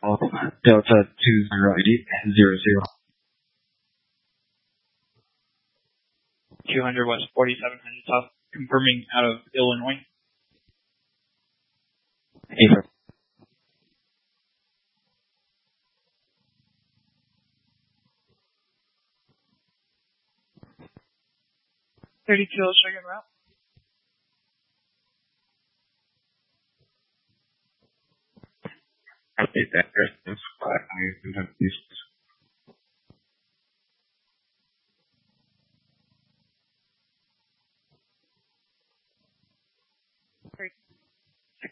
Delta 208000. 200 West 4700 South, confirming out of Illinois. Affirmative. 30 kilos, second route. Update that. That's 5 please.